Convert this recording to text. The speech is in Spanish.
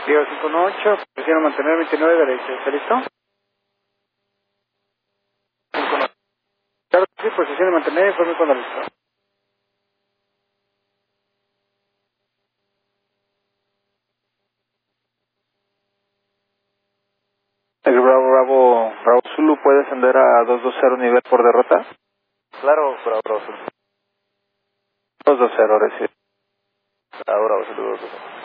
Diego 518, posición mantener 29 derecha, ¿está listo? Claro que sí, posición mantener, informe cuando listo. El Bravo Zulu puede ascender a 220 nivel por derrota. Claro, Bravo Zulu. 220, recibe. Bravo Zulu 220.